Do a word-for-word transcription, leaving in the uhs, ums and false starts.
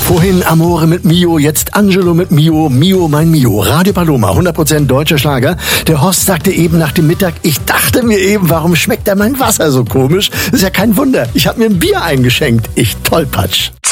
Vorhin Amore mit Mio, jetzt Angelo mit Mio, Mio mein Mio. Radio Paloma, hundert Prozent deutscher Schlager. Der Horst sagte eben nach dem Mittag, ich dachte mir eben, warum schmeckt da mein Wasser so komisch? Ist ja kein Wunder, ich habe mir ein Bier eingeschenkt. Ich Tollpatsch.